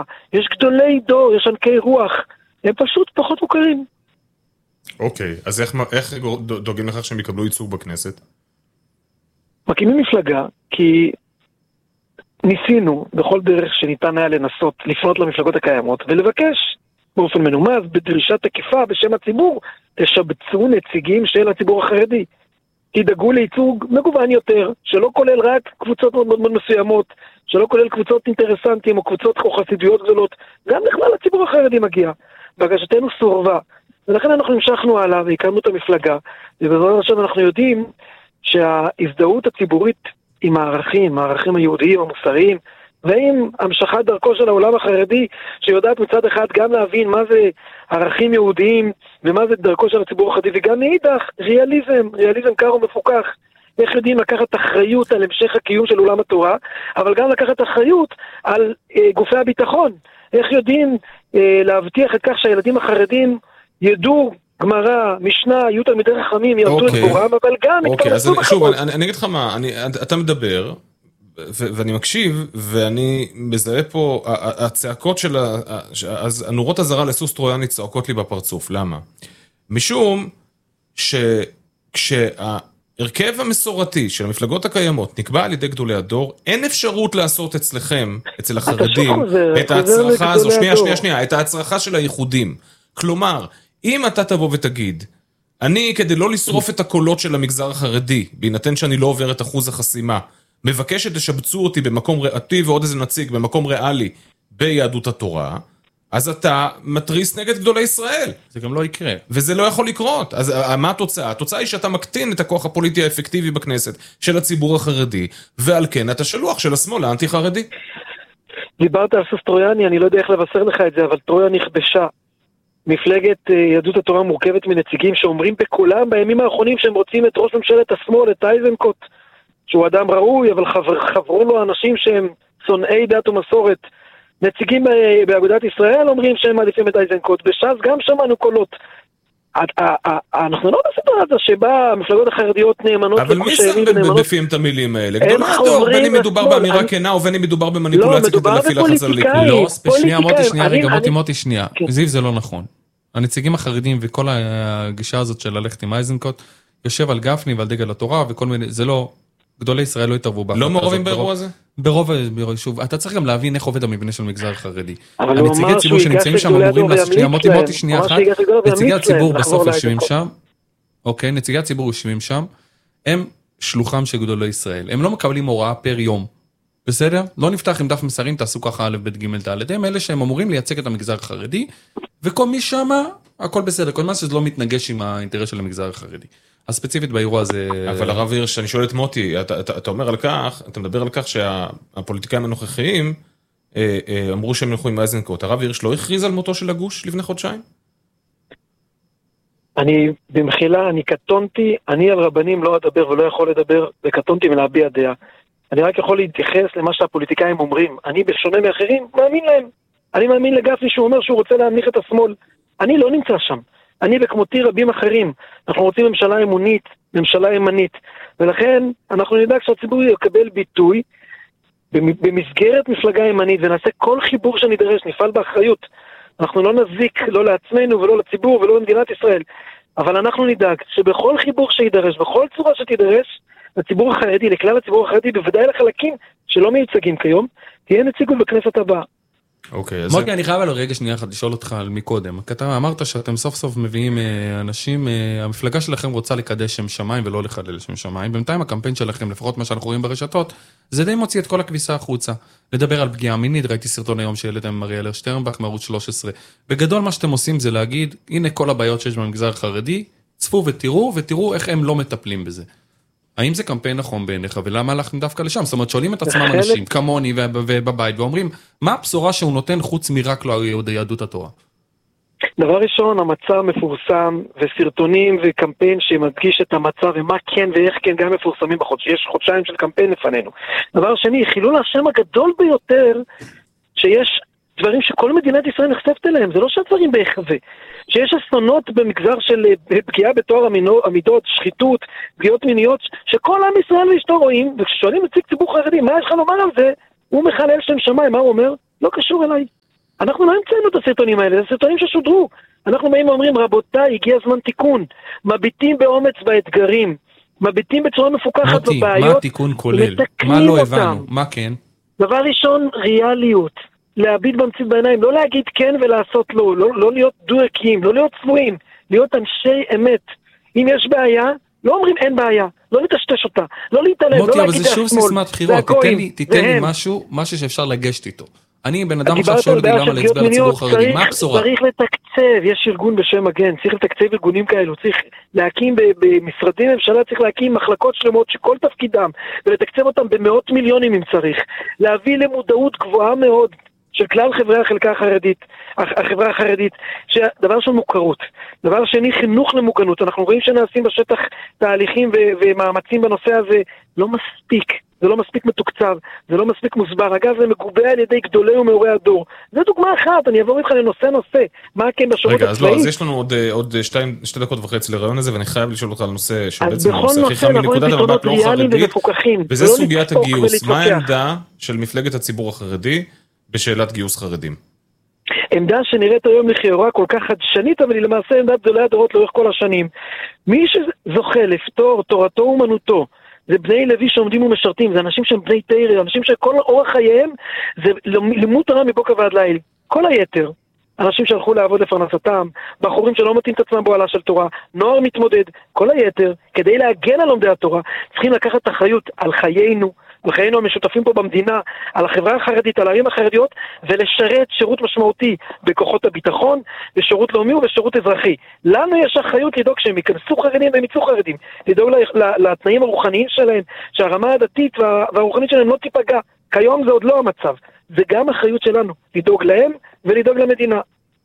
יש גדולי דור, יש ענקי רוח, הם פשוט פחות מוכרים. אוקיי, אז איך דואגים לכך שהם יקבלו ייצוג בכנסת? מקימים מפלגה, כי ניסינו בכל דרך שניתן היה לנסות לפנות למפלגות הקיימות, ולבקש באופן מנומס, בדרישה תקיפה בשם הציבור, תשבצו נציגים של הציבור החרדי. תדאגו לייצוג מגוון יותר, שלא כולל רק קבוצות מאוד מאוד מסוימות, שלא כולל קבוצות אינטרסנטים או קבוצות או חסידויות גדולות, גם לכלל הציבור החרדי מגיע. בקשתנו סורבה, ולכן אנחנו המשכנו הלאה והקמנו את המפלגה, ובזמן עכשיו אנחנו יודעים שההזדהות הציבורית עם הערכים היהודיים המוסריים, ועם המשכת דרכו של העולם החרדי, שיודעת מצד אחד גם להבין מה זה ערכים יהודיים, ומה זה דרכו של הציבור החרדי, וגם מאידך ריאליזם קר ומפוקח, איך יודעים לקחת אחריות על המשך הקיום של עולם התורה, אבל גם לקחת אחריות על גופי הביטחון, איך יודעים להבטיח את כך שהילדים החרדים ידעו גמרא, משנה, יהיו תלמידי חכמים, יעשו את בורם, אבל גם יתפרסו בכבוד. שוב, אני אגיד לך מה, אתה מדבר, ואני מקשיב, ואני מזהה פה, הצעקות של, אז הנורות הזרה לסוס טרויאני צעקות לי בפרצוף, למה? משום שכשהרכב המסורתי של המפלגות הקיימות נקבע על ידי גדולי הדור, אין אפשרות לעשות אצלכם, אצל החרדים, את ההצרחה הזו, שנייה, את ההצרחה של הייחודים. כלומר, אם אתה תבוא ותגיד, אני כדי לא לשרוף את הקולות של המגזר החרדי, בהינתן שאני לא עובר את אחוז החסימה, מבקש שתשבצו אותי במקום ריאתי ועוד איזה נציג במקום ריאלי ביהדות התורה, אז אתה מטריס נגד גדולי ישראל. זה גם לא יקרה. וזה לא יכול לקרות. אז מה התוצאה? התוצאה היא שאתה מקטין את הכוח הפוליטי האפקטיבי בכנסת של הציבור החרדי, ועל כן אתה שלוח של השמאל האנטי-חרדי. דיברת על סוס טרויאני, אני לא יודע איך לבשר לך את זה, אבל טרויה נכבשה. מפלגת יהדות התורה מורכבת מנציגים שאומרים בקולם בימים האחרונים שהם רוצים את ראש ממשלת השמאל, את אייזנקוט, שהוא אדם ראוי, אבל חברו לו אנשים שהם שונאי דת ומסורת. נציגים באגודת ישראל אומרים שהם מעדיפים את אייזנקוט. בש"ס גם שמענו קולות. אנחנו לא בסיטואציה שבה המפלגות החרדיות נאמנות... אבל מי שם בפיהם את המילים האלה? גדול הדור, בין אם מדובר באמירה כנה או בין אם מדובר במניפולציה כדי להפעיל לחץ על הליכוד. לא, שנייה, מוטי, שנייה. זיו, זה לא נכון. הנציגים החרדים וכל הגישה הזאת של ללכת עם אייזנקוט יושב על גפני ועל דגל התורה וכל מיני, זה לא... גדולי ישראל לא התערבו בהחלטה. לא מעורבים באירוע הזה? ברוב, שוב, אתה צריך גם להבין איך עובד המבנה של מגזר חרדי. הנציגי ציבור שנמצאים שם אמורים לעשות, מוטי שנייה אחת, נציגי הציבור בסוף יושבים שם, אוקיי, נציגי הציבור יושבים שם, הם שלוחם של גדולי ישראל, הם לא מקבלים הוראה פר יום, בסדר? לא נפתח עם דף מסרים, תעשו ככה א' ב' ג' ד', הם אלה שהם אמורים לייצג את המגזר החרדי, וכל מי שמה, הכל בסדר, כל מה שזה לא מתנגש עם האינטרס של המגזר החרדי. הספציפית באירוע הזה... אבל הרב הירש, אני שואל את מוטי, אתה אומר על כך, אתה מדבר על כך שהפוליטיקאים הנוכחיים אמרו שהם ילכו עם אייזנקוט. הרב הירש לא הכריז על מותו של הגוש לפני חודשיים? במחילה, אני קטונתי, אני על רבנים לא אדבר ולא יכול לדבר, וקטונתי מלהביע דעה. אני רק יכול להתייחס למה שהפוליטיקאים אומרים. אני בשונה מאחרים, מאמין להם. אני מאמין לגפני שהוא אומר שהוא רוצה להמליך את השמאל. אני לא נמצא שם. אני וכמותי רבים אחרים, אנחנו רוצים ממשלה אמונית, ממשלה ימנית, ולכן אנחנו נדאג שהציבור יקבל ביטוי במסגרת מפלגה ימנית, ונעשה כל חיבור שנדרש, נפעל באחריות. אנחנו לא נזיק, לא לעצמנו ולא לציבור ולא למדינת ישראל, אבל אנחנו נדאג שבכל חיבור שידרש, בכל צורה שתידרש, לציבור החרדי, לכלל הציבור החרדי, בוודאי לחלקים שלא מיוצגים כיום, תהיה נציגות בכנסת הבאה. מוטי, אני חייב על רגע שנייה אחת לשאול אותך על מקודם. אתה אמרת שאתם סוף סוף מביאים אנשים, המפלגה שלכם רוצה לקדש שם שמיים ולא לחלל שם שמיים. בינתיים הקמפיין שלכם, לפחות מה שאנחנו רואים ברשתות, זה די מוציא את כל הכביסה החוצה. לדבר על פגיעה מינית, ראיתי סרטון היום שהעליתם עם אריאל שטרנבך מערוץ 13. בגדול מה שאתם עושים זה להגיד, הנה כל הבעיות שיש במגזר החרדי, צפו ותראו איך הם לא מטפלים בזה. האם זה קמפיין נכון בעיניך, ולמה הלכתם דווקא לשם? זאת אומרת, שואלים את עצמם אנשים, כמוני ובבית, ואומרים, מה הבשורה שהוא נותן חוץ מרק לא יהדות התורה? דבר ראשון, המצע מפורסם, וסרטונים וקמפיין שמדגיש את המצע, ומה כן ואיך כן גם מפורסמים בחודש. יש חודשיים של קמפיין לפנינו. דבר שני, חילול השם הגדול ביותר, שיש דברים שכל מדינת ישראל נחשפת אליהם, זה לא שהדברים בהיחווה. שיש אסונות במגזר של פגיעה בתואר המידות, שחיתות, פגיעות מיניות, שכל עם ישראל ואשתו רואים, וכששואלים נציג ציבור חרדי, מה יש לך לומר על זה? הוא מחלל שם שמיים, מה הוא אומר? לא קשור אליי. אנחנו לא המצאנו את הסרטונים האלה, זה סרטונים ששודרו. אנחנו באים ואומרים, רבותיי, הגיע זמן תיקון. מביטים באומץ באתגרים. מביטים בצורה מפוקחת בבעיות. מה התיקון כולל? מה לא הבנו? מה כן? דבר ראשון, ריאליות. להביט במציאות בעיניים, לא להגיד כן ולעשות לא. לא להיות דו-ערכיים, לא להיות צבועים. להיות אנשי אמת. אם יש בעיה, לא אומרים אין בעיה. לא לטשטש אותה. לא להתעלם, לא להגיד אבל זה שוב סיסמת בחירות. תיתן לי משהו שאפשר לגשת איתו. אני בן אדם עכשיו שואל אותי למה להצביע לציבור חרדי, מה הבשורה? צריך לתקצב, יש ארגון בשם מגן, צריך לתקצב ארגונים כאלו, צריך להקים במשרדי ממשלה, צריך להקים מחלקות שלמות שכל תפקידם, ולתקצב אותם במאות מיליונים אם צריך, להביא למודעות גבוהה מאוד של כלל חברי החברה החרדית, שדבר של מוכרות, דבר שני חינוך למוגנות, אנחנו רואים שנעשים בשטח תהליכים ומאמצים בנושא הזה, לא מספיק. זה לא מספיק מתוקצב, זה לא מספיק מוסבר. אגב, זה מגובה על ידי גדולי ומאורי הדור. זה דוגמה אחת, אני אעבור איתך לנושא. מה כן בשירות הצבאי? רגע, אז לא, אז יש לנו עוד 2 דקות וחצי לרעיון הזה, ואני חייב לשאול אותך על נושא שבעצם הוא נושא הכי חם מנקודת המבט לא חרדית, וזה סוגיית הגיוס. מה העמדה של מפלגת הציבור החרדי בשאלת גיוס חרדים? עמדה שנראית היום לכאורה כל כך חדשנית, אבל היא למעשה עמדת גדולי הדורות לאורך כל השנים. מי שזוכה לפתור תורתו אומנותו, זה בני לוי שעומדים ומשרתים, זה אנשים שהם בני תירי, אנשים שכל אורח חייהם זה לימוד תורה מבוקר ועד ליל. כל היתר, אנשים שהלכו לעבוד לפרנסתם, בחורים שלא מתאים את עצמם בועלה של תורה, נוער מתמודד, כל היתר, כדי להגן על לומדי התורה, צריכים לקחת אחריות על חיינו, על חיינו המשותפים פה במדינה, על החברה החרדית, על הערים החרדיות, ולשרת שירות משמעותי בכוחות הביטחון, בשירות לאומי ובשירות אזרחי. לנו יש אחריות לדאוג שהם ייכנסו חרדים והם יצאו חרדים, לדאוג לתנאים הרוחניים שלהם, שהרמה הדתית והרוחנית שלהם לא תיפגע. כיום זה עוד לא המצב. זה גם אחריות שלנו, לדאוג להם ולדאוג למדינה.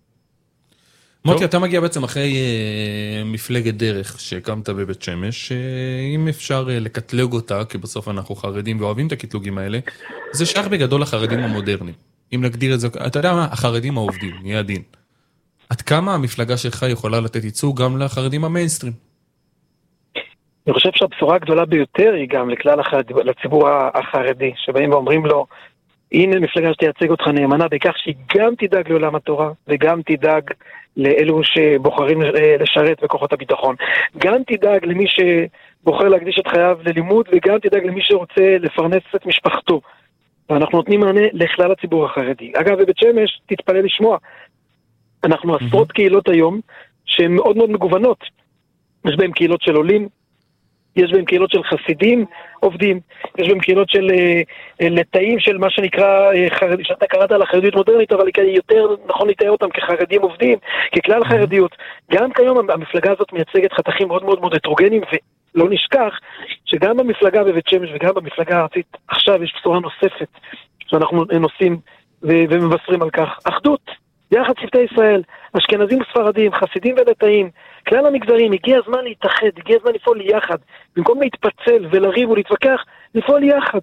מוטי, אתה מגיע בעצם אחרי מפלגת דרך שהקמת בבית שמש, אם אפשר לקטלג אותה, כי בסוף אנחנו חרדים ואוהבים את הקטלוגים האלה, זה שייך בגדול לחרדים המודרניים. אם נגדיר את זה, אתה יודע מה? החרדים העובדים, נהיה הדין. עד כמה המפלגה שלך יכולה לתת ייצוג גם לחרדים המיינסטרים? אני חושב שהבשורה הגדולה ביותר היא גם לכלל לציבור החרדי, שבאים ואומרים לו, הנה מפלגה שתייצג אותך נאמנה, בכך שהיא גם תדאג לעולם התורה, וגם תדאג לאלו שבוחרים לשרת בכוחות הביטחון. גם תדאג למי שבוחר להקדיש את חייו ללימוד, וגם תדאג למי שרוצה לפרנס את משפחתו. ואנחנו נותנים מענה לכלל הציבור החרדי. אגב, בבית שמש, תתפלא לשמוע, אנחנו עשרות קהילות היום, שהן מאוד מאוד מגוונות. יש בהן קהילות של עולים, יש בהם קהילות של חסידים עובדים, יש בהם קהילות של לטאים של מה שנקרא, שאתה קראת על החרדיות מודרנית, אבל יותר נכון לתאר אותם כחרדים עובדים, ככלל חרדיות. גם כיום המפלגה הזאת מייצגת חתכים מאוד מאוד מאוד הטרוגנים, ולא נשכח שגם במפלגה בבית שמש וגם במפלגה הארצית, עכשיו יש בשורה נוספת שאנחנו נושאים ומבשרים על כך. אחדות, יחד שבטי ישראל, אשכנזים וספרדים, חסידים ולטאים, כלל המגזרים, הגיע הזמן להתאחד, הגיע הזמן לפעול יחד, במקום להתפצל ולריב ולהתווכח, לפעול יחד.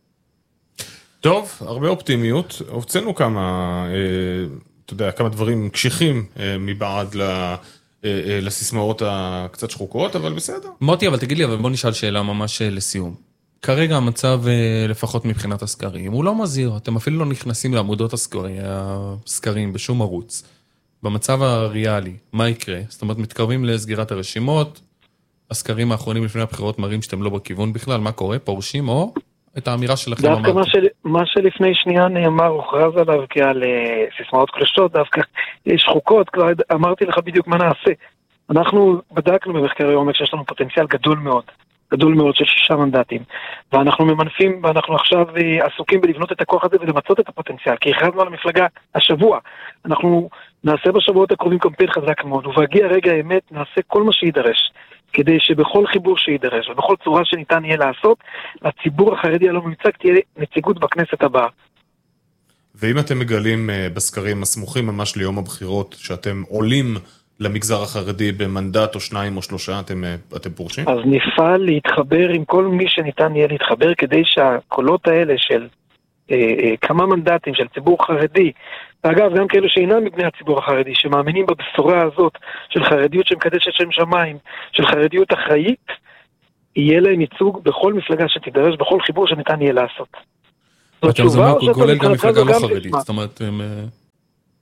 טוב, הרבה אופטימיות, הוצאנו כמה, אתה יודע, כמה דברים קשיחים מבעד לסיסמאות הקצת שחוקות, אבל בסדר. מוטי, אבל תגיד לי, אבל בוא נשאל שאלה ממש לסיום. כרגע המצב, לפחות מבחינת הסקרים, הוא לא מזהיר, אתם אפילו לא נכנסים לעמודות הסקרים בשום ערוץ. במצב הריאלי, מה יקרה? זאת אומרת, מתקרבים לסגירת הרשימות, הסקרים האחרונים לפני הבחירות מראים שאתם לא בכיוון בכלל, מה קורה? פורשים או את האמירה שלכם אמרתם? דווקא מה שלפני שנייה נאמר, הוכרז עליו כעל סיסמאות קלושות, דווקא יש חוקות, כבר אמרתי לך בדיוק מה נעשה. אנחנו בדקנו במחקרי עומק שיש לנו פוטנציאל גדול מאוד של 6 מנדטים, ואנחנו ממנפים, ואנחנו עכשיו עסוקים בלבנות את הכוח הזה ולמצות את הפוטנציאל, כי הכרזנו על המפלגה השבוע, אנחנו נעשה בשבועות הקרובים קמפיין חזק מאוד, ובהגיע רגע האמת נעשה כל מה שידרש, כדי שבכל חיבור שידרש, ובכל צורה שניתן יהיה לעשות, לציבור החרדי הלא מיוצג תהיה נציגות בכנסת הבאה. ואם אתם מגלים בסקרים הסמוכים ממש ליום הבחירות, שאתם עולים למגזר החרדי במנדט או 2 או 3, אתם פורשים? אז נפעל להתחבר עם כל מי שניתן יהיה להתחבר, כדי שהקולות האלה של כמה מנדטים של ציבור חרדי, ואגב גם כאלו שאינם מבני הציבור החרדי, שמאמינים בבשורה הזאת של חרדיות שמקדשת שם שמיים, של חרדיות אחראית, יהיה להם ייצוג בכל מפלגה שתידרש, בכל חיבור שניתן יהיה לעשות. אתם זה מה כולל גם מפלגה לא חרדית, זאת אומרת,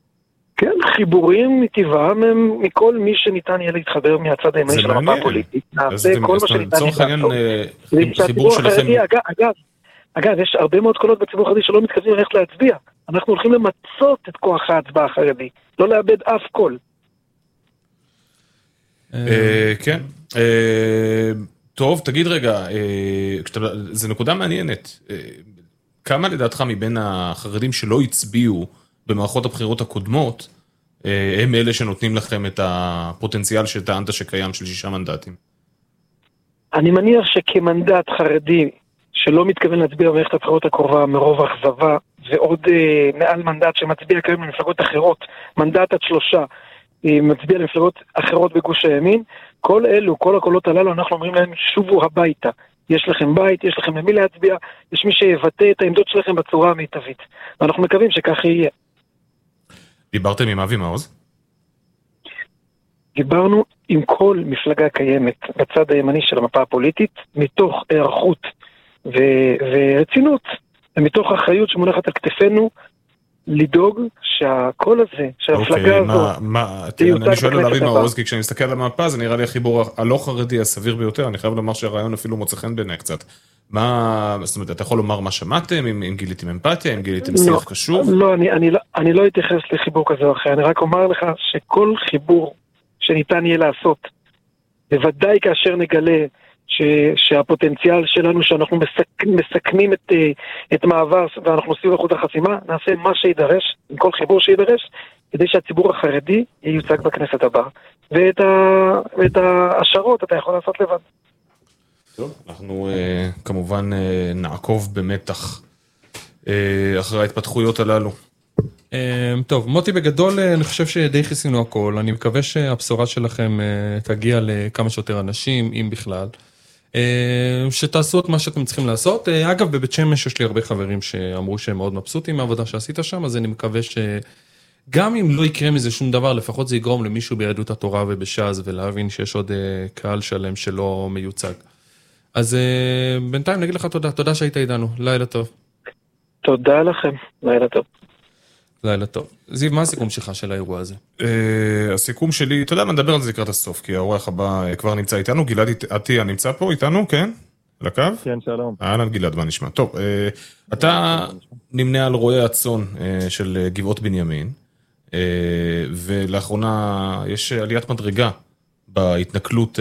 החיבורים מטבעם הם מכל מי שניתן יהיה להתחבר מהצד הימני של המפה הפוליטית. נעשה כל מה שניתן לעשות. חיבור שלכם... אגב, יש הרבה מאוד קולות בציבור החרדי שלא מתכוונים ללכת להצביע. אנחנו הולכים למצות את כוח ההצבעה החרדי, לא לאבד אף קול. כן. טוב, תגיד רגע, זו נקודה מעניינת. כמה לדעתך מבין החרדים שלא הצביעו במערכות הבחירות הקודמות, הם אלה שנותנים לכם את הפוטנציאל שטענת שקיים של 6 מנדטים? אני מניח שכמנדט חרדי שלא מתכוון להצביע במערכת הבחירות הקרובה מרוב אכזבה, ועוד מעל מנדט שמצביע כיום למפלגות אחרות, מנדט עד 3, מצביע למפלגות אחרות בגוש הימין, כל אלו, כל הקולות הללו, אנחנו אומרים להם, שובו הביתה. יש לכם בית, יש לכם למי להצביע, יש מי שיבטא את העמדות שלכם בצורה המיטבית. ואנחנו מקווים שכך יהיה. דיברתם עם אבי מעוז? דיברנו עם כל מפלגה קיימת בצד הימני של המפה הפוליטית, מתוך הערכות ורצינות, ומתוך אחריות שמונחת על כתפינו, לדאוג שהקול הזה, שהמפלגה הזאת... אני שואל על אבי מעוז, כי כשאני מסתכל על המפה, זה נראה לי החיבור הלא חרדי הסביר ביותר, אני חייב לומר שהרעיון אפילו מוצא חן בעיני קצת. זאת אומרת, אתה יכול לומר מה שמעתם, אם גיליתם אמפתיה, אם גיליתם שיח קשוב? לא, אני לא אתייחס לחיבור כזה או אחר, אני רק אומר לך שכל חיבור שניתן יהיה לעשות, בוודאי כאשר נגלה שהפוטנציאל שלנו, שאנחנו מסכנים את מעבר ואנחנו עושים אחוז החסימה, נעשה מה שידרש, עם כל חיבור שידרש, כדי שהציבור החרדי ייוצג בכנסת הבאה. ואת השערות אתה יכול לעשות לבד. טוב, אנחנו כמובן נעקוב במתח אחרי ההתפתחויות הללו. טוב, מוטי, בגדול אני חושב שדי חיסינו הכל, אני מקווה שהבשורה שלכם תגיע לכמה שיותר אנשים, אם בכלל. שתעשו את מה שאתם צריכים לעשות. אגב, בבית שמש יש לי הרבה חברים שאמרו שהם מאוד מבסוטים מהעבודה שעשית שם, אז אני מקווה שגם אם לא יקרה מזה שום דבר, לפחות זה יגרום למישהו ביהדות התורה ובש"ס, ולהבין שיש עוד קהל שלם שלא מיוצג. אז בינתיים נגיד לך תודה שהיית איתנו. לילה טוב. תודה לכם. לילה טוב. לילה טוב. זיו, מה הסיכום שלך של האירוע הזה? הסיכום שלי, אתה יודע מה, נדבר על זה לקראת הסוף, כי האורח הבא כבר נמצא איתנו, גלעד עטיה נמצא פה איתנו, כן? על הקו? כן, שלום. אהלן גלעד, מה נשמע? טוב, אתה נמנה על רועי הצאן של גבעות בנימין, ולאחרונה יש עליית מדרגה בהתנכלות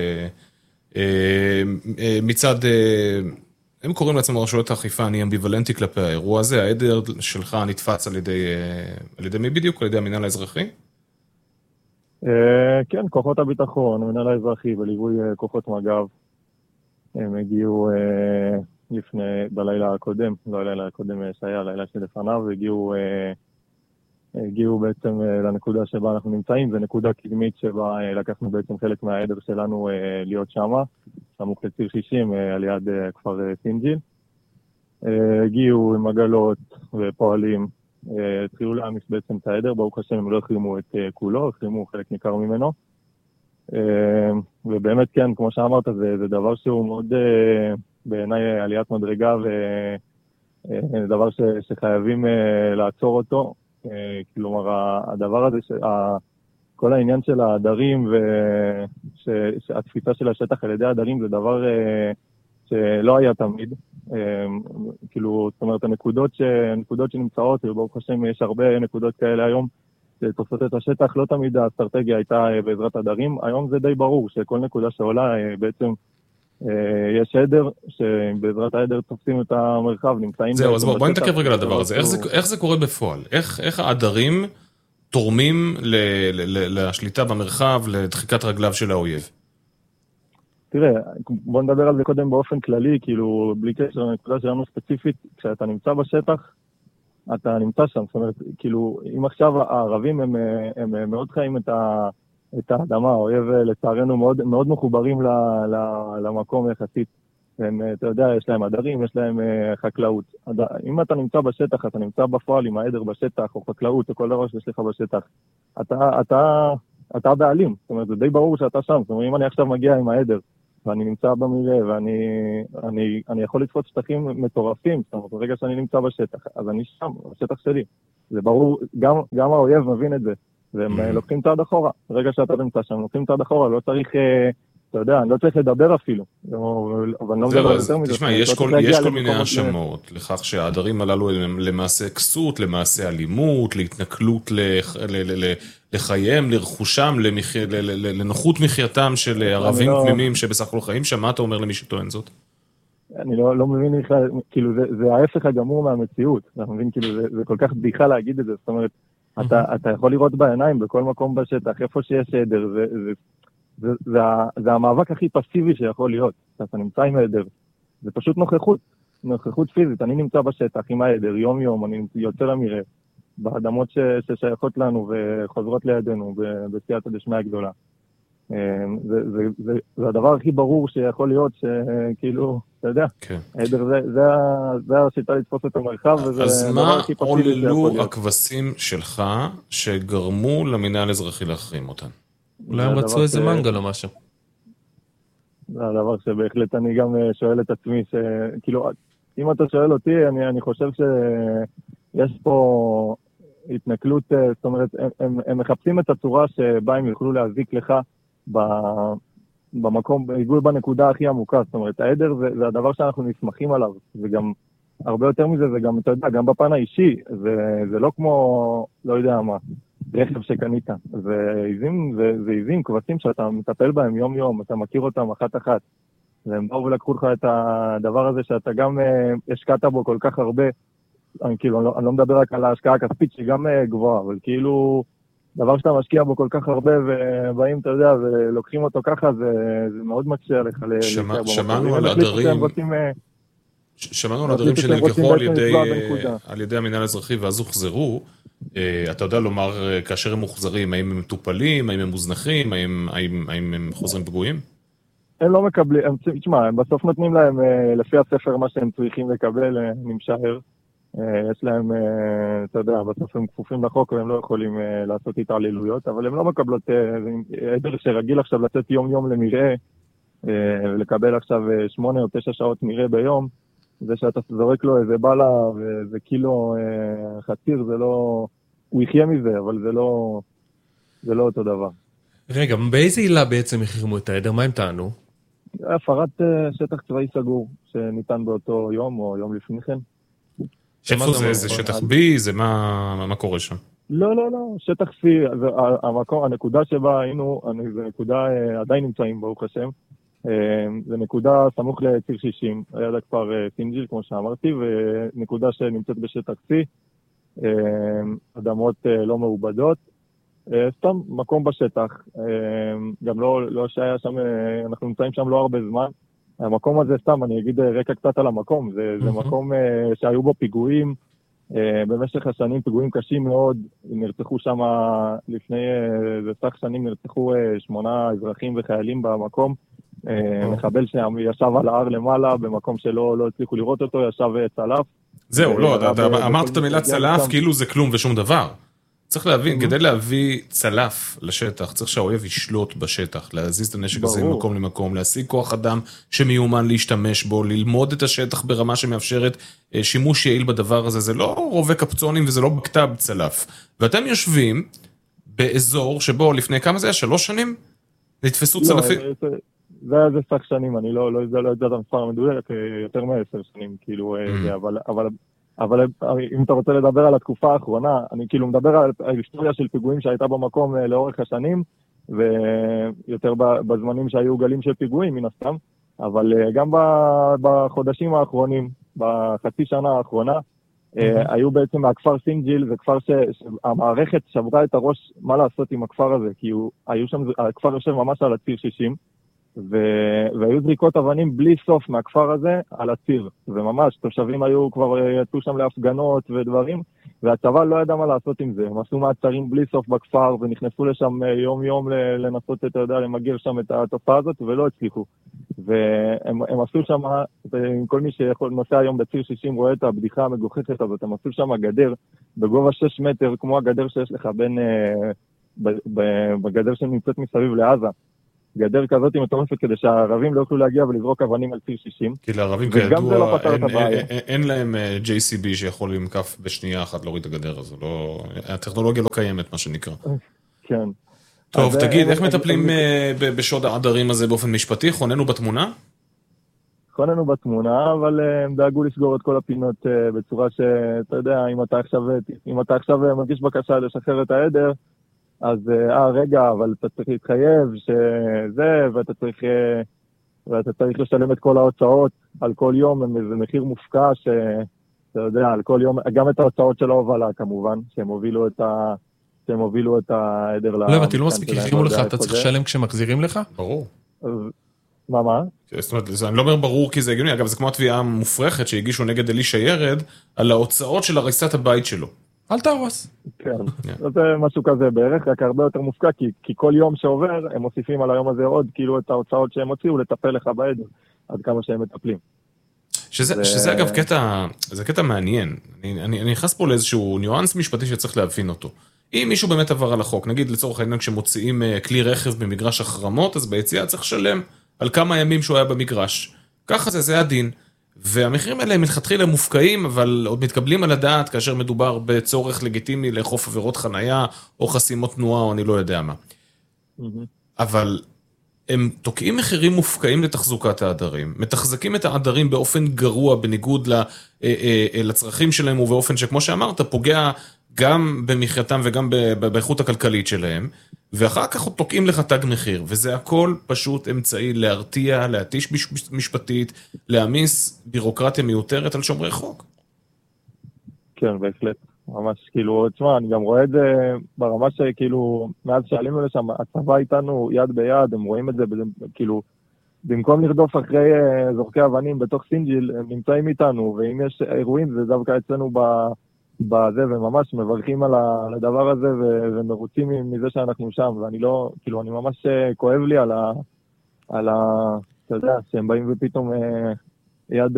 מצד... הם קוראים לעצמם רשויות האכיפה, אני אמביוולנטי כלפי האירוע הזה, העדר שלך נתפץ על ידי מי בדיוק? על ידי המינהל האזרחי? כן, כוחות הביטחון, המינהל האזרחי, בליווי כוחות מג"ב, הם הגיעו בלילה הקודם, לא הלילה הקודם שהיה, הלילה שלפניו, הגיעו בעצם לנקודה שבה אנחנו נמצאים, זה נקודה קדמית שבה לקחנו בעצם חלק מהעדר שלנו להיות שמה, סמוך לציר 60 על יד כפר סינג'יל. הגיעו עם עגלות ופועלים, התחילו להעמיס בעצם את העדר, ברוך השם הם לא החרימו את כולו, החרימו חלק ניכר ממנו. ובאמת כן, כמו שאמרת, זה דבר שהוא מאוד בעיניי עליית מדרגה, וזה דבר שחייבים לעצור אותו. כלומר, הדבר הזה, כל העניין של העדרים והתפיסה של השטח על ידי העדרים זה דבר שלא היה תמיד. כאילו, זאת אומרת, הנקודות שנמצאות, וברוך השם יש הרבה נקודות כאלה היום, שתופסות את השטח, לא תמיד האסטרטגיה הייתה בעזרת עדרים. היום זה די ברור שכל נקודה שעולה בעצם יש עדר, שבעזרת העדר תופסים את המרחב, נמצאים... זהו, אז בואי נתעכב רגע לדבר הזה. איך זה קורה בפועל? איך העדרים תורמים לשליטה במרחב, לדחיקת רגליו של האויב? תראה, בוא נדבר על זה קודם באופן כללי, כאילו, בלי קשר לנקודה שלנו ספציפית, כשאתה נמצא בשטח, אתה נמצא שם. זאת אומרת, כאילו, אם עכשיו הערבים הם מאוד חיים את האדמה, האויב לצערנו מאוד מחוברים למקום יחסית. אתה יודע, יש להם עדרים, יש להם חקלאות. אם אתה נמצא בשטח, אתה נמצא בפועל עם העדר בשטח, או חקלאות, או כל דבר שיש לך בשטח, אתה בעלים. זאת אומרת, זה די ברור שאתה שם. זאת אומרת, אם אני עכשיו מגיע עם העדר, ואני נמצא במראה, ואני יכול לתפוס שטחים מטורפים, זאת אומרת, ברגע שאני נמצא בשטח, אז אני שם, בשטח שלי. זה ברור, גם האויב מבין את זה. והם לוקחים צעד אחורה. ברגע שאתה נמצא שם, לוקחים צעד אחורה, לא צריך, אתה יודע, אני לא צריך לדבר אפילו. אבל לא מדבר יותר מזה. תשמע, יש כל מיני האשמות לכך שהעדרים הללו הם למעשה כסות, למעשה אלימות, להתנכלות לחייהם, לרכושם, לנוחות מחייתם של ערבים תמימים שבסך הכל חיים שם. מה אתה אומר למי שטוען זאת? אני לא מבין, כאילו, זה ההפך הגמור מהמציאות. אתה מבין, כאילו, זה כל כך בדיחה להגיד את זה. זאת אומרת, אתה יכול לראות בעיניים בכל מקום בשטח, איפה שיש עדר, זה המאבק הכי פסיבי שיכול להיות. אתה נמצא עם העדר. זה פשוט נוכחות פיזית. אני נמצא בשטח עם העדר, יום יום, אני יוצא למראה, באדמות ששייכות לנו וחוזרות לידינו, בסייעתא דשמיא הגדולה. זה הדבר הכי ברור שיכול להיות, שכאילו, אתה יודע, העדר זה השיטה לתפוס את המרחב, אז מה עוללו הכבשים שלך שגרמו למינהל אזרחי להחרים אותן? אולי הם רצו איזה מנגל או משהו. זה הדבר שבהחלט אני גם שואל את עצמי, כאילו, אם אתה שואל אותי, אני חושב שיש פה התנכלות, זאת אומרת, הם מחפשים את הצורה שבה הם יוכלו להזיק לך במקום, עיגול בנקודה הכי עמוקה. זאת אומרת, העדר זה הדבר שאנחנו נשמחים עליו, וגם הרבה יותר מזה, זה גם, אתה יודע, גם בפן האישי, זה לא כמו, לא יודע מה, רכב שקנית. זה עיזים, כבשים שאתה מטפל בהם יום יום, אתה מכיר אותם אחת אחת. והם באו ולקחו לך את הדבר הזה שאתה גם השקעת בו כל כך הרבה, אני לא מדבר רק על ההשקעה הכספית שהיא גם גבוהה, אבל כאילו דבר שאתה משקיע בו כל כך הרבה ובאים, אתה יודע, ולוקחים אותו ככה, זה מאוד מקשה עליך. שמענו על הדרים שנלקחו על ידי המינהל האזרחי ואז הוחזרו. אתה יודע לומר, כאשר הם מוחזרים, האם הם מטופלים, האם הם מוזנחים, האם הם חוזרים פגועים? הם לא מקבלים, תשמע, הם בסוף נותנים להם לפי הספר מה שהם צריכים לקבל, אני משער. יש להם, אתה יודע, בסוף הם כפופים לחוק והם לא יכולים לעשות התעללויות, אבל הם לא מקבלות, עדר שרגיל עכשיו לצאת יום יום למראה, ולקבל עכשיו 8 או 9 שעות מראה ביום, זה שאתה זורק לו איזה בלה וזה קילו חציר, זה לא, הוא יחיה מזה, אבל זה לא אותו דבר. רגע, באיזה עילה בעצם החרימו את העדר? מה הם טענו? הפרת שטח צבאי סגור, שניתן באותו יום או יום לפני כן. איפה זה? זה שטח B? זה מה קורה שם? לא, שטח C, הנקודה שבה היינו, זו נקודה, עדיין נמצאים ברוך השם, זו נקודה סמוך לציר 60, ליד הכפר סינג'יל, כמו שאמרתי, ונקודה שנמצאת בשטח C, אדמות לא מעובדות, סתם מקום בשטח, גם לא שהיה שם, אנחנו נמצאים שם לא הרבה זמן, המקום הזה סתם, אני אגיד רקע קצת על המקום, זה מקום שהיו בו פיגועים, במשך השנים פיגועים קשים מאוד, נרצחו שם לפני סך שנים, נרצחו 8 אזרחים וחיילים במקום, מחבל שישב על ההר למעלה, במקום שלא הצליחו לראות אותו, ישב צלף. זהו, לא, אמרת את המילה צלף, כאילו זה כלום ושום דבר. צריך להבין, כדי להביא צלף לשטח, צריך שהאויב ישלוט בשטח, להזיז את הנשק הזה ממקום למקום, להשיג כוח אדם שמיומן להשתמש בו, ללמוד את השטח ברמה שמאפשרת שימוש יעיל בדבר הזה. זה לא רובה קפצונים וזה לא בכתב צלף. ואתם יושבים באזור שבו לפני כמה זה היה? 3 שנים? נתפסו צלפים? זה סך שנים, אני לא יודע את המספר המדויק, יותר מ10 שנים, כאילו, אבל אם אתה רוצה לדבר על התקופה האחרונה, אני כאילו מדבר על ההיסטוריה של פיגועים שהייתה במקום לאורך השנים, ויותר בזמנים שהיו גלים של פיגועים, מן הסתם, אבל גם בחודשים האחרונים, בחצי שנה האחרונה, היו בעצם מהכפר סינג'יל, זה כפר שהמערכת שברה את הראש מה לעשות עם הכפר הזה, כי הכפר יושב ממש על הציר 60, והיו זריקות אבנים בלי סוף מהכפר הזה על הציר, וממש תושבים היו כבר יצאו שם להפגנות ודברים, והצבא לא ידע מה לעשות עם זה. הם עשו מעצרים בלי סוף בכפר ונכנסו לשם יום יום לנסות, אתה יודע, למגר שם את התופעה הזאת, ולא הצליחו. והם עשו שם, עם כל מי שנוסע היום בציר 60 רואה את הבדיחה המגוחכת הזאת, הם עשו שם גדר בגובה 6 מטר, כמו הגדר שיש לך בגדר שנמצאת מסביב לעזה. גדר כזאת מטורפת כדי שהערבים לא יוכלו להגיע ולזרוק אבנים על ציר 60. כי לערבים כידוע אין להם JCB שיכול עם כף בשנייה אחת להוריד את הגדר הזו. הטכנולוגיה לא קיימת, מה שנקרא. כן. טוב, תגיד, איך מטפלים בשוד העדרים הזה באופן משפטי? חוננו בתמונה? חוננו בתמונה, אבל הם דאגו לסגור את כל הפינות בצורה שאתה יודע, אם אתה עכשיו מגיש בקשה לשחרר את העדר, אז רגע, אבל אתה צריך להתחייב שזה, ואתה צריך לשלם את כל ההוצאות על כל יום, זה מחיר מופקע שאתה יודע, על כל יום, גם את ההוצאות של ההובלה כמובן, שהם הובילו את העדר לא הבנתי, לא מספיק, יחרימו לך, אתה צריך לשלם כשמחזירים לך? ברור. מה? זאת אומרת, אני לא אומר ברור כי זה הגיוני, אגב, זה כמו התביעה המופרכת שהגישו נגד אלישע ירד, על ההוצאות של הריסת הבית שלו. אל תהרוס. כן, זה משהו כזה בערך, רק הרבה יותר מופקע, כי כל יום שעובר, הם מוסיפים על היום הזה עוד, כאילו את ההוצאות שהם הוציאו, לטפל לך בעדר, עד כמה שהם מטפלים. שזה אגב קטע מעניין. אני נכנס פה לאיזשהו ניואנס משפטי שצריך להבין אותו. אם מישהו באמת עבר על החוק, נגיד לצורך העניין כשמוציאים כלי רכב במגרש החרמות, אז ביציאה צריך לשלם על כמה ימים שהוא היה במגרש. ככה זה הדין. והמחירים האלה הם מלכתחילה מופקעים, אבל עוד מתקבלים על הדעת כאשר מדובר בצורך לגיטימי לאכוף עבירות חנייה, או חסימות תנועה, או אני לא יודע מה. אבל הם תוקעים מחירים מופקעים לתחזוקת העדרים, מתחזקים את העדרים באופן גרוע, בניגוד לצרכים שלהם, ובאופן שכמו שאמרת, פוגע גם במחייתם וגם באיכות הכלכלית שלהם, ואחר כך תוקעים לך תג מחיר, וזה הכל פשוט אמצעי להרתיע, להתיש משפטית, להעמיס בירוקרטיה מיותרת על שומרי חוק. כן, בהחלט. ממש, כאילו, תשמע, אני גם רואה את זה ברמה שכאילו, מאז שעלינו לשם, הצבא איתנו יד ביד, הם רואים את זה, כאילו, במקום לרדוף אחרי זורקי אבנים בתוך סינג'יל, הם נמצאים איתנו, ואם יש אירועים, זה דווקא אצלנו בזה, וממש מברכים על הדבר הזה, ומרוצים מזה שאנחנו שם, ואני לא, כאילו, אני ממש כואב לי על אתה יודע, שהם באים ופתאום יד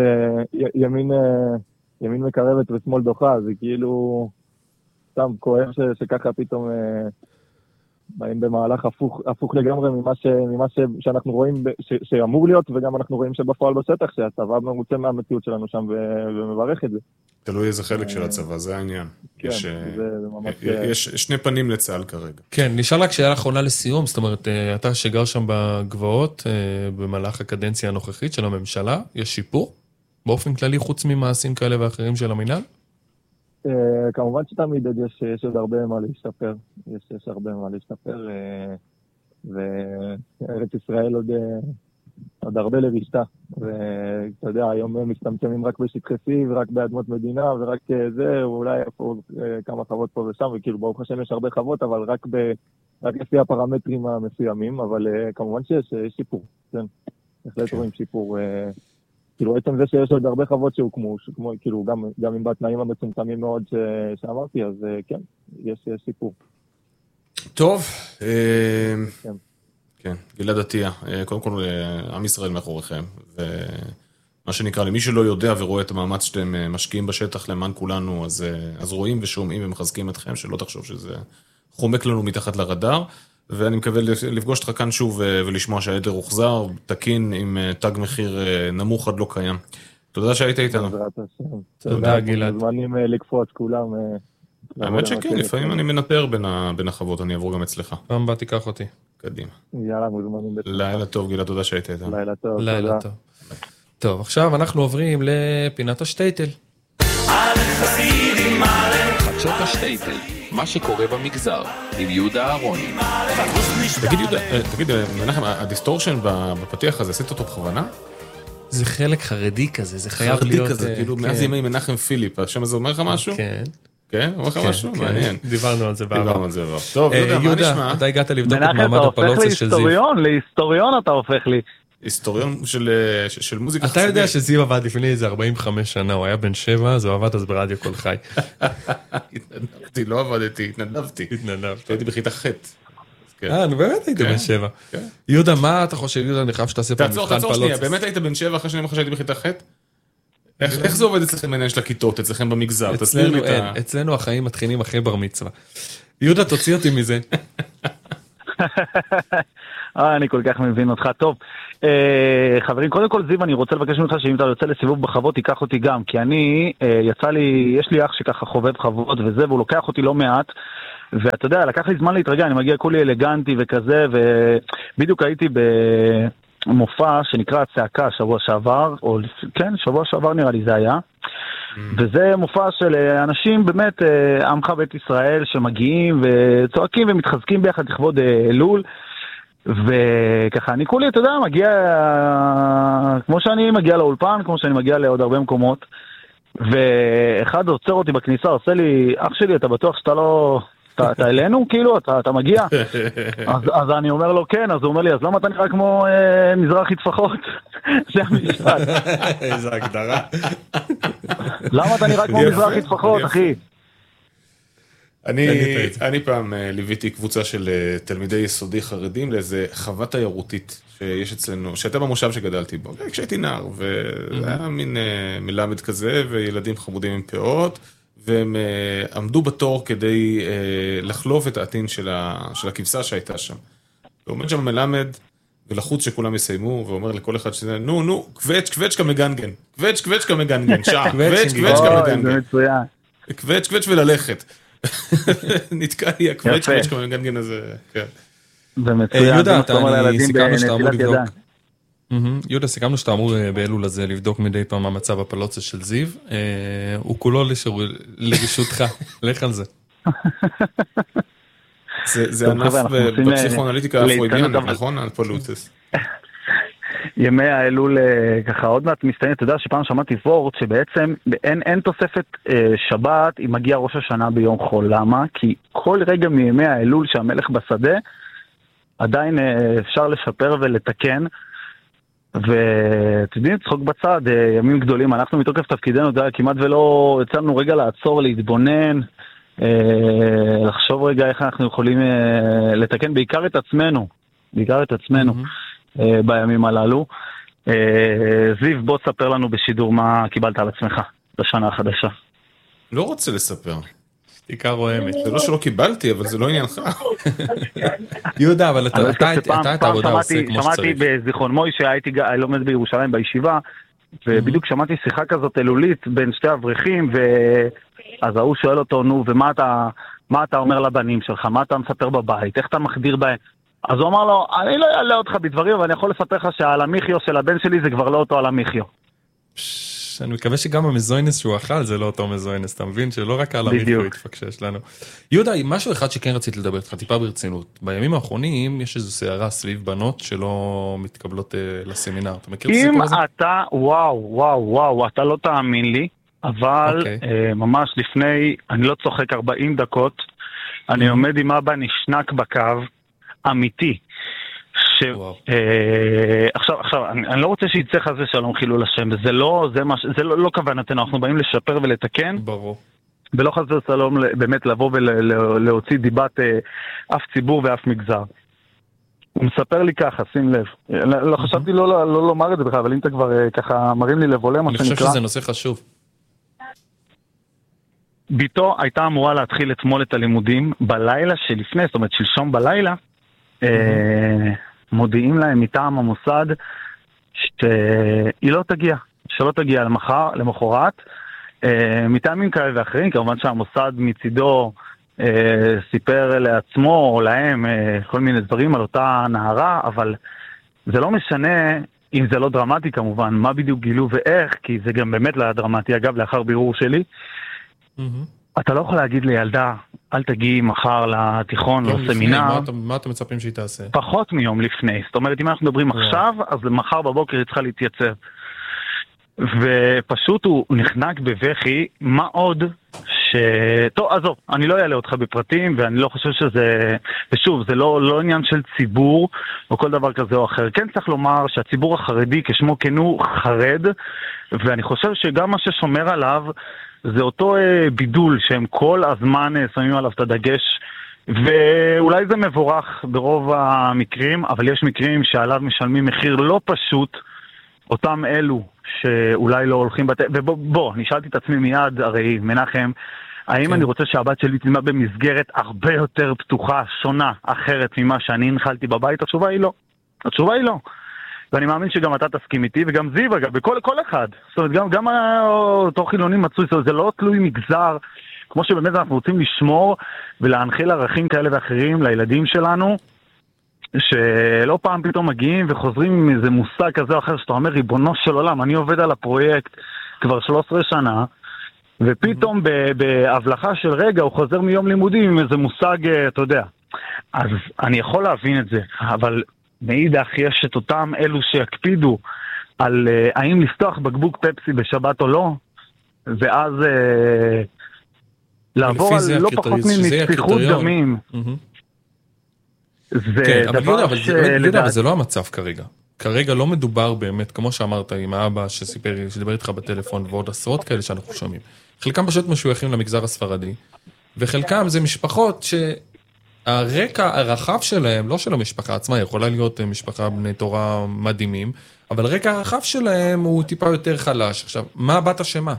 ימין מקרבת ושמאל דוחה, זה כאילו סתם כואב שככה פתאום באים במהלך הפוך לגמרי ממה שאנחנו רואים שאמור להיות, וגם אנחנו רואים שבפועל בשטח, שהצבא מרוצה מהמציאות שלנו שם ומברך את זה. תלוי איזה חלק של הצבא, זה העניין. יש שני פנים לצה"ל כרגע. כן, נשאל רק שאלה אחרונה לסיום, זאת אומרת, אתה שגר שם בגבעות, במהלך הקדנציה הנוכחית של הממשלה, יש שיפור? באופן כללי, חוץ ממעשים כאלה ואחרים של המינהל? כמובן שתמיד יש עוד הרבה מה להשתפר, יש הרבה מה להשתפר, וארץ ישראל עוד הרבה לרשתה, ואתה יודע, היום הם מסתמצמים רק בשטחי C ורק באדמות מדינה, ורק זה, ואולי פה כמה חוות פה ושם, וכאילו ברוך השם יש הרבה חוות, אבל רק לפי הפרמטרים המסוימים, אבל כמובן שיש שיפור, כן, בהחלט רואים שיפור, כאילו עצם זה שיש עוד הרבה חוות שהוקמו, כאילו גם עם בתנאים המצומצמים מאוד שאמרתי, אז כן, יש סיפור. טוב, כן, גלעד עטיה, קודם כל עם ישראל מאחוריכם, ומה שנקרא, למי שלא יודע ורואה את המאמץ שאתם משקיעים בשטח למען כולנו, אז רואים ושומעים ומחזקים אתכם, שלא תחשוב שזה חומק לנו מתחת לרדאר, ואני מקווה לפגוש אותך כאן שוב ולשמוע שהעדר הוחזר, תקין עם תג מחיר נמוך עד לא קיים. תודה שהיית איתנו. תודה גלעד. מוזמנים לקפוץ כולם. האמת שכן, לפעמים אני מנטר בין החוות, אני אעבור גם אצלך. פעם בא תיקח אותי. קדימה. יאללה, מוזמנים. לילה טוב גלעד, תודה שהיית איתנו. לילה טוב. לילה טוב. טוב, עכשיו אנחנו עוברים לפינת השטייטל. חדשות השטייטל, מה שקורה במגזר, עם יהודה אהרוני. תגיד, מנחם, הדיסטורשן בפתיח הזה, עשית אותו בכוונה? זה חלק חרדי כזה, זה חייב להיות... חרדי כזה, כאילו מאז ימי מנחם פיליפ, השם הזה אומר לך משהו? כן. כן? אומר לך משהו? מעניין. דיברנו על זה בעבר. טוב, יהודה, מה נשמע? אתה הגעת לבדוק את מעמד הפלוצה של זיו. להיסטוריון אתה הופך לי. היסטוריון של מוזיקה חסידית. אתה יודע שזיו עבד לפני איזה 45 שנה, הוא היה בן 7, אז הוא עבד אז ברדיו כל חי. התנדבתי, לא עבדתי, התנדבתי. הייתי בכיתה ח'. נו באמת היית בן 7. יהודה, מה אתה חושב, יהודה, אני חייב שתעשה פה מבחן תעצור שנייה, באמת היית בן 7 אחרי שאני אומר לך שהייתי בכיתה ח'? איך זה עובד אצלכם בעניין של הכיתות, אצלכם במגזר? אצלנו החיים מתחילים אחרי בר מצווה. יהודה, תוציא אותי מזה. אני כל כך מבין אותך. טוב, חברים, קודם כל זיו, אני רוצה לבקש ממך שאם אתה יוצא לסיבוב בחוות, תיקח אותי גם, כי אני, יש לי אח שככה חובב חוות וזה, והוא לוקח אותי לא מעט, ואתה יודע, לקח לי זמן להתרגע, אני מגיע כולי אלגנטי וכזה, ובדיוק הייתי במופע שנקרא הצעקה שבוע שעבר, או כן, שבוע שעבר נראה לי זה היה, וזה מופע של אנשים באמת, עמך בית ישראל, שמגיעים וצועקים ומתחזקים ביחד לכבוד אלול, וככה אני כולי, אתה יודע, מגיע, כמו שאני מגיע לאולפן, כמו שאני מגיע לעוד הרבה מקומות, ואחד עוצר אותי בכניסה, עושה לי, אח שלי, אתה בטוח שאתה לא, אתה אלינו, כאילו, אתה מגיע? אז אני אומר לו, כן, אז הוא אומר לי, אז למה אתה נראה כמו מזרחי טפחות? זה המשפט. איזה הגדרה. למה אתה נראה כמו מזרחי טפחות, אחי? אני פעם ליוויתי קבוצה של תלמידי יסודי חרדים לאיזה חווה תיירותית שיש אצלנו, שהייתה במושב שגדלתי בו, כשהייתי נער, וזה היה מין מלמד כזה, וילדים חמודים עם פאות, והם עמדו בתור כדי לחלוף את העתין של הכבשה שהייתה שם. ועומד שם מלמד, ולחוץ שכולם יסיימו, ואומר לכל אחד שזה, נו, קווץ' כמגנגן, קווץ' כמגנגן, שעה, קווץ' כמגנגן. קווץ' וללכת. נתקע לי הקווץ' כמגנגן הזה, כן. זה מצוין. יהודה, סיכמנו שאתה אמור לבדוק. יהודה, סיכמנו שאתה אמור באלול הזה לבדוק מדי פעם המצב הפלוצה של זיו. הוא כולו לרשותך, לך על זה. זה ענף בפסיכואנליטיקה אפרוידיאנית, נכון? הפלוצס. ימי האלול ככה עוד מעט מסתיים, אתה יודע שפעם שמעתי וורט שבעצם אין תוספת שבת אם מגיע ראש השנה ביום חול. למה? כי כל רגע מימי האלול שהמלך בשדה עדיין אפשר לשפר ולתקן, ואתם יודעים, צחוק בצד, ימים גדולים, אנחנו מתוקף תפקידנו, כמעט ולא יצאנו רגע לעצור, להתבונן, לחשוב רגע איך אנחנו יכולים לתקן בעיקר את עצמנו בימים הללו. זיו, בוא תספר לנו בשידור מה קיבלת על עצמך בשנה החדשה. לא רוצה לספר. עיקר רועמת. זה לא שלא קיבלתי, אבל זה לא עניינך. יהודה, אבל אתה את העבודה עושה כמו שצריך. שמעתי בזיכרון מוישה, הייתי לומד בירושלים בישיבה, ובדיוק שמעתי שיחה כזאת אלולית בין שתי אברכים, אז הוא שואל אותו, נו, ומה אתה אומר לבנים שלך? מה אתה מספר בבית? איך אתה מחדיר בהם? אז הוא אמר לו, אני לא אעלה אותך בדברים, אבל אני יכול לספר לך שהעלמיחיו של הבן שלי זה כבר לא אותו העלמיחיו. אני מקווה שגם המזוינס שהוא אכל זה לא אותו מזוינס, אתה מבין? שלא רק העלמיחיו יתפקשש לנו. יהודה, משהו אחד שכן רציתי לדבר איתך, טיפה ברצינות. בימים האחרונים יש איזו סערה סביב בנות שלא מתקבלות לסמינר. אתה מכיר את הסיפור הזה? אם אתה, וואו, אתה לא תאמין לי, אבל ממש לפני, אני לא צוחק 40 דקות, אני עומד עם אבא נשנק בקו, אמיתי. עכשיו, אני לא רוצה שיצא חזה שלום חילול השם, זה לא כוונתנו, אנחנו באים לשפר ולתקן. ברור. ולא חזה שלום באמת לבוא ולהוציא דיבת אף ציבור ואף מגזר. הוא מספר לי ככה, שים לב. לא חשבתי לא לומר את זה בכלל, אבל אם אתה כבר ככה מרים לי לבולה, מה שנקרא. אני חושב שזה נושא חשוב. ביתו הייתה אמורה להתחיל אתמול את הלימודים בלילה שלפני, זאת אומרת שלשום בלילה, מודיעים להם מטעם המוסד שהיא לא תגיע, שלא תגיע למחרת, מטעמים כאלה ואחרים, כמובן שהמוסד מצידו סיפר לעצמו או להם כל מיני דברים על אותה נערה, אבל זה לא משנה אם זה לא דרמטי כמובן, מה בדיוק גילו ואיך, כי זה גם באמת לא היה דרמטי, אגב לאחר בירור שלי, אתה לא יכול להגיד לילדה, אל תגיעי מחר לתיכון, לסמינר. מה אתם מצפים שהיא תעשה? פחות מיום לפני. זאת אומרת, אם אנחנו מדברים עכשיו, אז מחר בבוקר היא צריכה להתייצב. ופשוט הוא נחנק בבכי, מה עוד טוב, עזוב, אני לא אעלה אותך בפרטים, ואני לא חושב שזה, ושוב, זה לא עניין של ציבור, או כל דבר כזה או אחר. כן צריך לומר שהציבור החרדי, כשמו כן הוא, חרד, ואני חושב שגם מה ששומר עליו, זה אותו בידול שהם כל הזמן שמים עליו את הדגש, ואולי זה מבורך ברוב המקרים, אבל יש מקרים שעליו משלמים מחיר לא פשוט, אותם אלו שאולי לא הולכים ובוא, נשאלתי את עצמי מיד, הרי מנחם, האם אני רוצה שהבת שלי תלמד במסגרת הרבה יותר פתוחה, שונה, אחרת ממה שאני הנחלתי בבית? התשובה היא לא. ואני מאמין שגם אתה תסכים איתי, וגם זיו, אגב, בכל אחד. זאת אומרת, גם אותו חילוני מצוי, זה לא תלוי מגזר, כמו שבאמת אנחנו רוצים לשמור ולהנחיל ערכים כאלה ואחרים לילדים שלנו, שלא פעם פתאום מגיעים וחוזרים עם איזה מושג כזה או אחר, שאתה אומר, ריבונו של עולם, אני עובד על הפרויקט כבר 13 שנה, ופתאום בהבלחה של רגע הוא חוזר מיום לימודים עם איזה מושג, אתה יודע. אז אני יכול להבין את זה, אבל מאידך יש את אותם אלו שיקפידו על האם לפתוח בקבוק פפסי בשבת או לא, ואז לעבור על לא פחות מפתיחות דמים. כן, אבל זה לא המצב כרגע. כרגע לא מדובר באמת, כמו שאמרת עם האבא שדיבר איתך בטלפון, ועוד עשרות כאלה שאנחנו שומעים. חלקם פשוט משויכים למגזר הספרדי, וחלקם זה משפחות שהרקע הרחב שלהם, לא של המשפחה עצמה, יכולה להיות משפחה בני תורה מדהימים, אבל הרקע הרחב שלהם הוא טיפה יותר חלש. עכשיו, מה בת השמה?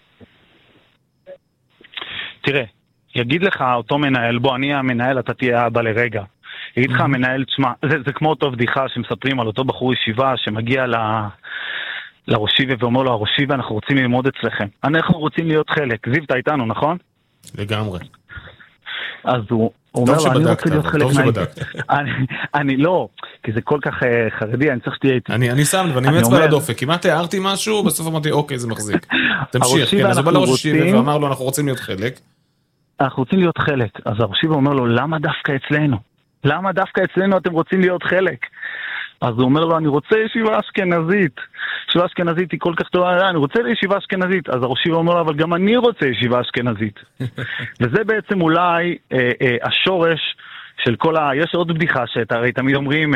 תראה, יגיד לך אותו מנהל, בוא, אני המנהל, אתה תהיה אבא לרגע. יגיד לך המנהל, תשמע, זה כמו אותו בדיחה שמספרים על אותו בחור ישיבה שמגיע לראשיבה ואומר לו, הראשיבה, אנחנו רוצים ללמוד אצלכם. אנחנו רוצים להיות חלק. זיו, אתה איתנו, נכון? לגמרי. אז הוא אומר לו, אני רוצה להיות חלק אני לא, כי זה כל כך חרדי, אני צריך שתהיה איתי. אני שם, ואני מצבע לדופק. כמעט הערתי משהו, בסוף אמרתי, אוקיי, זה מחזיק. תמשיך, כן, אז הוא בא לראשיבה ואמר לו, אנחנו רוצים להיות חלק. אנחנו רוצים להיות חלק. אז הראשיבה אומר לו, למה דווקא אצלנו? למה דווקא אצלנו אתם רוצים להיות חלק? אז הוא אומר לו, אני רוצה ישיבה אשכנזית. ישיבה אשכנזית היא כל כך טובה, אני רוצה לישיבה אשכנזית. אז הראשיבה אומר לו, אבל גם אני רוצה ישיבה אשכנזית. וזה בעצם אולי השורש של כל יש עוד בדיחה שהרי תמיד אומרים,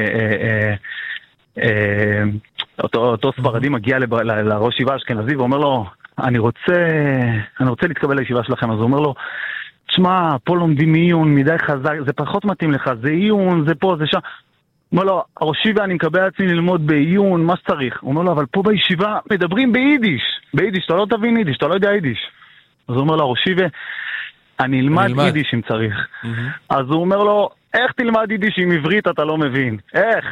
אותו ספרדי מגיע לראש ישיבה אשכנזי ואומר לו, אני רוצה להתקבל לישיבה שלכם. אז הוא אומר לו, תשמע, פה לומדים עיון, מדי חזק, זה פחות מתאים לך, זה עיון, זה פה, זה שם. אומר לו, הראשיבה, אני מקבל עצמי ללמוד בעיון, מה שצריך. הוא אומר לו, אבל פה בישיבה מדברים ביידיש. ביידיש, אתה לא תבין יידיש, אתה לא יודע יידיש. אז הוא אומר לו, הראשיבה, אני אלמד יידיש אם צריך. אז הוא אומר לו, איך תלמד יידיש אם עברית אתה לא מבין? איך?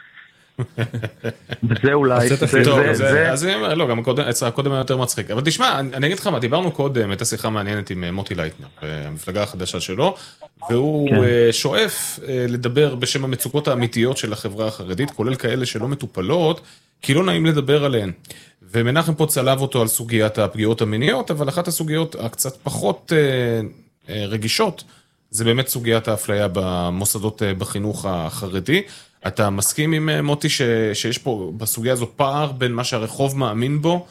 וזה אולי... אז אני אומר, לא, גם הקודם היה יותר מצחיק. אבל תשמע, אני אגיד לך מה, דיברנו קודם, הייתה שיחה מעניינת עם מוטי לייטנר, המפלגה החדשה שלו, והוא שואף לדבר בשם המצוקות האמיתיות של החברה החרדית, כולל כאלה שלא מטופלות, כי לא נעים לדבר עליהן. ומנחם פה צלב אותו על סוגיית הפגיעות המיניות, אבל אחת הסוגיות הקצת פחות רגישות, זה באמת סוגיית האפליה במוסדות בחינוך החרדי. אתה מסכים עם מוטי שיש פה בסוגיה הזו פער בין מה שהרחוב מאמין בו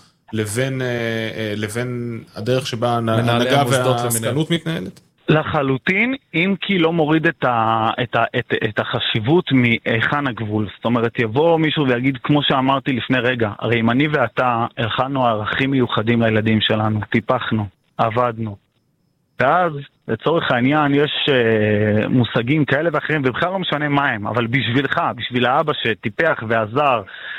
לבין הדרך שבה ההנהגה והעסקנות מתנהלת? לחלוטין, אם כי לא מוריד את החשיבות מהיכן הגבול. זאת אומרת, יבוא מישהו ויגיד, כמו שאמרתי לפני רגע, הרי אם אני ואתה הכנו ערכים מיוחדים לילדים שלנו, טיפחנו, עבדנו, ואז לצורך העניין יש מושגים כאלה ואחרים, ובכלל לא משנה מה הם, אבל בשבילך, בשביל האבא שטיפח ועזר,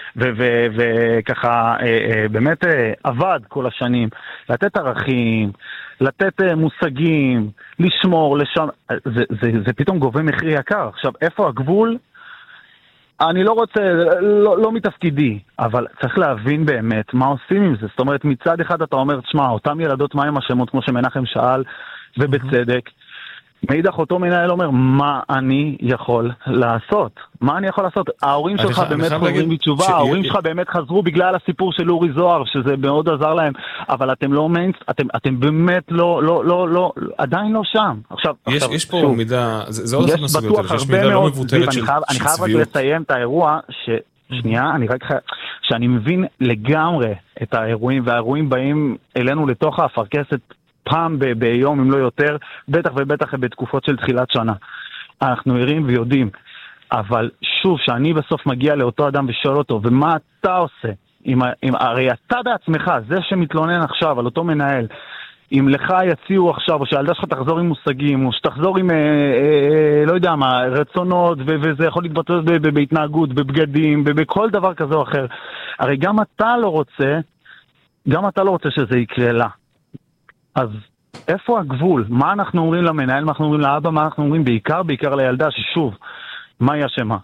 וככה באמת עבד כל השנים, לתת ערכים, לתת מושגים, לשמור, זה פתאום גובה מחיר יקר. עכשיו, איפה הגבול? אני לא רוצה, לא מתפקידי, אבל צריך להבין באמת מה עושים עם זה. זאת אומרת, מצד אחד אתה אומר, תשמע, אותם ילדות מה הם השמות, כמו שמנחם שאל, ובצדק. מאידך אותו מנהל אומר, מה אני יכול לעשות? מה אני יכול לעשות? ההורים שלך באמת חוזרים בתשובה, ההורים שלך באמת חזרו בגלל הסיפור של אורי זוהר, שזה מאוד עזר להם, אבל אתם לא מיינס, אתם באמת לא, עדיין לא שם. עכשיו, יש פה מידה, זה עוד אחד מסוגיות, יש מידה לא מבוטלת של צביעות. אני חייב רק לסיים את האירוע, שנייה, שאני מבין לגמרי את האירועים, והאירועים באים אלינו לתוך האפרכסת, פעם ביום, אם לא יותר, בטח ובטח בתקופות של תחילת שנה. אנחנו ערים ויודעים, אבל שוב, שאני בסוף מגיע לאותו אדם ושואל אותו, ומה אתה עושה? הרי אתה בעצמך, זה שמתלונן עכשיו על אותו מנהל, אם לך יציעו עכשיו, או שהילדה שלך תחזור עם מושגים, או שתחזור עם, לא יודע מה, רצונות, וזה יכול להתבטא בהתנהגות, בבגדים, בכל דבר כזה או אחר. הרי גם אתה לא רוצה שזה יקרה לה. אז איפה הגבול? מה אנחנו אומרים למנהל, מה אנחנו אומרים לאבא, מה אנחנו אומרים בעיקר לילדה, ששוב, מה היא אשמה?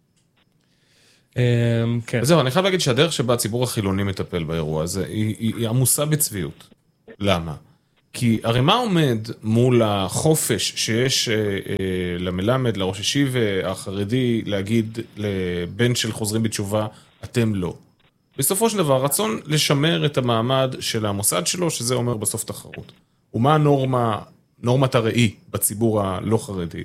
זהו, אני חייב להגיד שהדרך שבה הציבור החילוני מטפל באירוע הזה, היא עמוסה בצביעות. למה? כי הרי מה עומד מול החופש שיש למלמד, לראש ישיבה החרדי, להגיד לבן של חוזרים בתשובה, אתם לא. בסופו של דבר, רצון לשמר את המעמד של המוסד שלו, שזה אומר בסוף תחרות. ומה נורמת הראי בציבור הלא חרדי?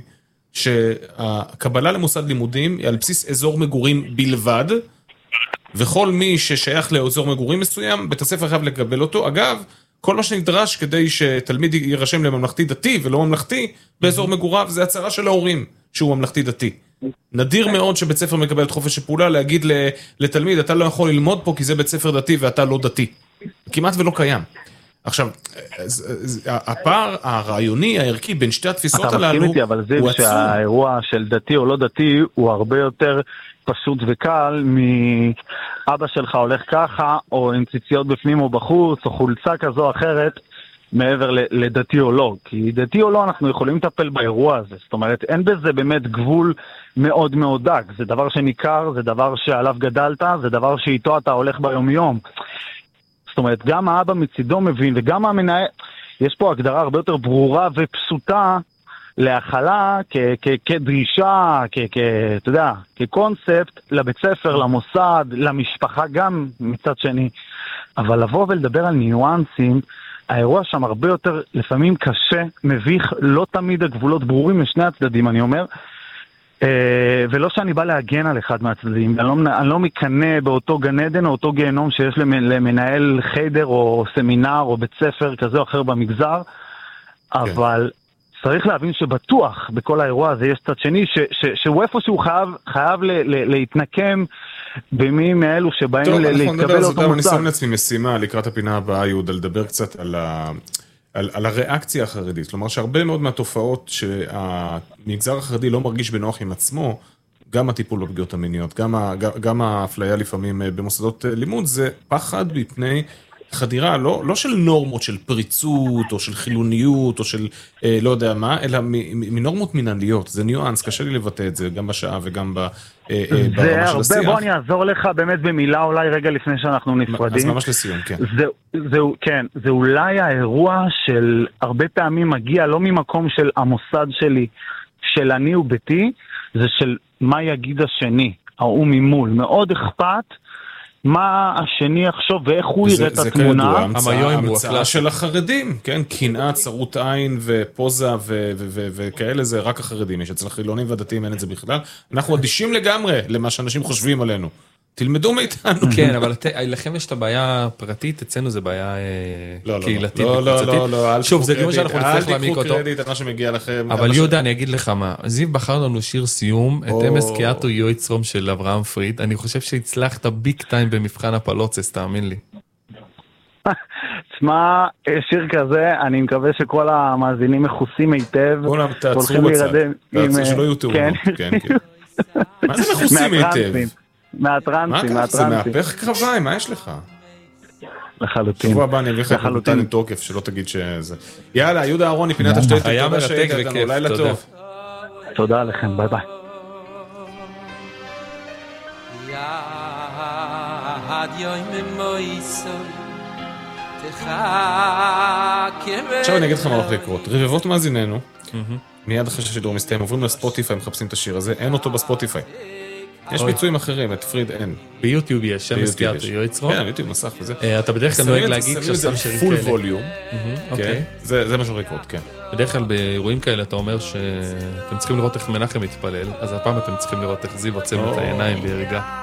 שהקבלה למוסד לימודים היא על בסיס אזור מגורים בלבד, וכל מי ששייך לאזור מגורים מסוים, בית הספר חייב לקבל אותו. אגב, כל מה שנדרש כדי שתלמיד יירשם לממלכתי דתי ולא ממלכתי באזור מגוריו, זה הצהרה של ההורים שהוא ממלכתי דתי. נדיר מאוד שבית ספר מקבל את חופש הפעולה להגיד לתלמיד, אתה לא יכול ללמוד פה כי זה בית ספר דתי ואתה לא דתי. כמעט ולא קיים. עכשיו, הפער הרעיוני, הערכי, בין שתי התפיסות הללו, אתה מסכים איתי, אבל זה שהאירוע של דתי או לא דתי, הוא הרבה יותר פשוט וקל מאבא שלך הולך ככה, או עם ציציות בפנים או בחוץ, או חולצה כזו או אחרת, מעבר לדתי או לא. כי דתי או לא, אנחנו יכולים לטפל באירוע הזה. זאת אומרת, אין בזה באמת גבול מאוד מאוד דק. זה דבר שניכר, זה דבר שעליו גדלת, זה דבר שאיתו אתה הולך ביום יום. זאת אומרת, גם האבא מצידו מבין, וגם המנהל, יש פה הגדרה הרבה יותר ברורה ופשוטה להכלה כדרישה, אתה יודע, כקונספט לבית ספר, למוסד, למשפחה גם מצד שני. אבל לבוא ולדבר על ניואנסים, האירוע שם הרבה יותר לפעמים קשה, מביך, לא תמיד הגבולות ברורים משני הצדדים, אני אומר, ולא שאני בא להגן על אחד מהצדדים, אני לא מקנה באותו גן עדן או אותו גיהנום שיש למנהל חדר או סמינר או בית ספר כזה או אחר במגזר, אבל צריך להבין שבטוח בכל האירוע הזה יש צד שני שהוא איפשהו חייב להתנקם במי מאלו שבאים להתקבל אותו מוצא. אני שם לעצמי משימה לקראת הפינה הבאה, יהודה, לדבר קצת על הריאקציה החרדית. כלומר שהרבה מאוד מהתופעות שהמגזר החרדי לא מרגיש בנוח עם עצמו, גם הטיפול בפגיעות המיניות, גם האפליה לפעמים במוסדות לימוד, זה פחד מפני חדירה, לא של נורמות של פריצות, או של חילוניות, או של לא יודע מה, אלא מנורמות מנהליות. זה ניואנס, קשה לי לבטא את זה, גם בשעה וגם ברמה של השיח. בוא אני אעזור לך באמת במילה אולי רגע לפני שאנחנו נפרדים. אז ממש לסיום, כן. זה אולי האירוע של הרבה פעמים מגיע לא ממקום של המוסד שלי, של אני וביתי, זה של מה יגיד השני, ההוא ממול. מאוד אכפת מה השני יחשוב ואיך הוא יראה את התמונה. זה כידוע, המצאה של החרדים, כן? קנאה, צרות עין ופוזה וכאלה, זה רק החרדים. יש אצל החילונים והדתיים אין את זה בכלל. אנחנו אדישים לגמרי למה שאנשים חושבים עלינו. תלמדו מאיתנו. כן, אבל לכם יש את הבעיה הפרטית, אצלנו זה בעיה קהילתית. לא, שוב, זה כמו שאנחנו נצטרך להעמיק אותו. אל תיקחו קרדיט על מה שמגיע לכם. אבל יהודה, אני אגיד לך מה, זיו בחר לנו שיר סיום, את אמס קיאטו יויצרום של אברהם פריד, אני חושב שהצלחת ביג טיים במבחן הפלוצס, תאמין לי. תשמע, שיר כזה, אני מקווה שכל המאזינים מכוסים היטב. בואו תעצרו בצד, שלא יהיו תאונות. מה זה מכוסים היטב? מהטרנסים. זה מהפך קרביים, מה יש לך? לחלוטין. שבוע הבא אני אביא לך לחלוטין עם תוקף, שלא תגיד שזה. יאללה, יהודה אהרוני, פינת השטייטל, היה מרתק וכיף, תודה. תודה לכם, ביי ביי. עכשיו אני אגיד לך מה הולך לקרות. רבבות מאזיננו, מיד אחרי שהשידור מסתיים, עוברים לספוטיפיי, מחפשים את השיר הזה, אין אותו בספוטיפיי. יש ביצועים אחרים, את פריד אין. ביוטיוב יש, שם הסקיאטו יויצרו. כן, ביוטיוב מסך וזה. אתה בדרך כלל נוהג להגיד כששם שירים כאלה. פול ווליום. זה מה שהולך לקרות, כן. בדרך כלל באירועים כאלה אתה אומר שאתם צריכים לראות איך מנחם מתפלל, אז הפעם אתם צריכים לראות איך זיו עוצם את העיניים בהרגע.